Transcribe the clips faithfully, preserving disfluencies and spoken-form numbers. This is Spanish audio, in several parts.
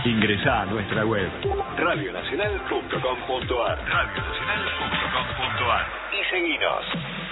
Ingresá a nuestra web radio nacional punto com punto ar radio nacional punto com punto ar y seguinos.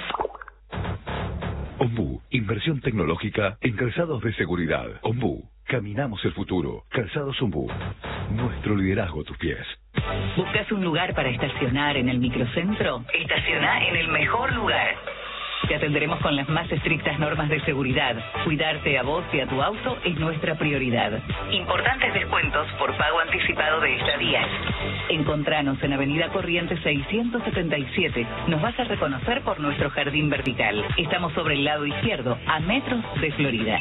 Ombú, inversión tecnológica en calzados de seguridad. Ombú, caminamos el futuro. Calzados Ombú, nuestro liderazgo a tus pies. ¿Buscas un lugar para estacionar en el microcentro? Estaciona en el mejor lugar. Te atenderemos con las más estrictas normas de seguridad. Cuidarte a vos y a tu auto es nuestra prioridad. Importantes descuentos por pago anticipado de estadías. Encontranos en Avenida Corrientes seiscientos setenta y siete. Nos vas a reconocer por nuestro jardín vertical. Estamos sobre el lado izquierdo, a metros de Florida.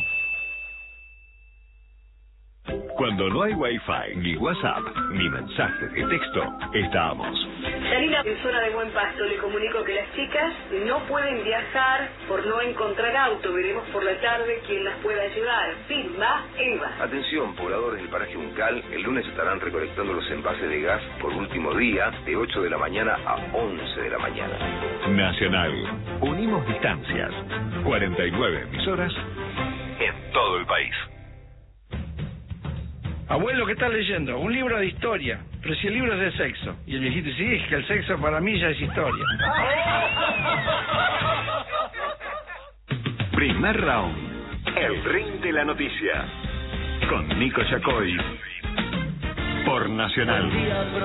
Cuando no hay Wi-Fi, ni WhatsApp, ni mensajes de texto, estamos. Salina, emisora de Buen Pasto, le comunico que las chicas no pueden viajar por no encontrar auto. Veremos por la tarde quién las pueda llevar. Firma Eva. Atención, pobladores del paraje Uncal, el lunes estarán recolectando los envases de gas por último día, de ocho de la mañana a once de la mañana. Nacional. Unimos distancias. cuarenta y nueve emisoras en todo el país. Abuelo, ¿qué estás leyendo? Un libro de historia. Pero si el libro es de sexo. Y el viejito sí, es que el sexo para mí ya es historia. Primer round. El ring de la noticia. Con Nico Yacoy. Por Nacional.